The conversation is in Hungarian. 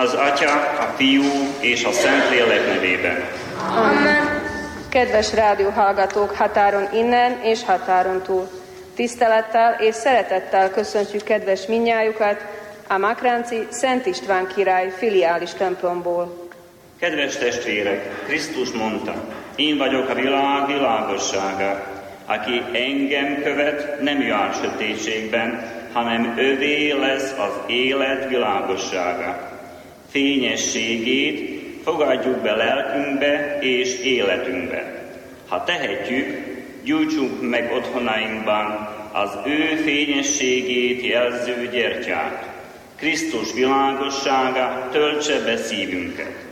Az Atya, a Fiú és a Szentlélek nevében. Amen. Kedves rádióhallgatók határon innen és határon túl! Tisztelettel és szeretettel köszöntjük kedves mindnyájukat a Makránci Szent István király filiális templomból. Kedves testvérek, Krisztus mondta, én vagyok a világ világossága. Aki engem követ, nem jár sötétségben, hanem övé lesz az élet világossága. Fényességét fogadjuk be lelkünkbe és életünkbe. Ha tehetjük, gyújtsuk meg otthonainkban az ő fényességét jelző gyertyát. Krisztus világossága töltse be szívünket.